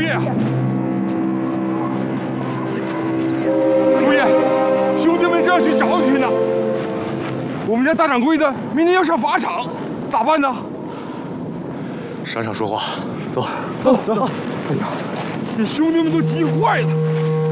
呀！主爷，兄弟们正要去找你呢。我们家大掌柜的明天要上法场，咋办呢？ 山上说话，走。 走。哎呀，这兄弟们都急坏了。